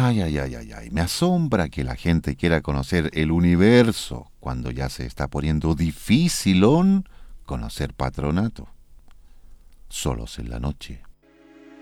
Ay, ay, ay, ay, ay. Me asombra que la gente quiera conocer el universo cuando ya se está poniendo dificilón conocer Patronato. Solos en la noche.